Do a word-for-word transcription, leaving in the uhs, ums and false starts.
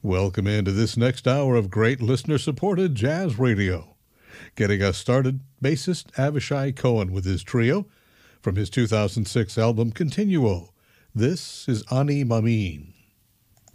Welcome into this next hour of great listener-supported jazz radio. Getting us started, bassist Avishai Cohen with his trio from his two thousand six album Continuo. This is Ani Mameen.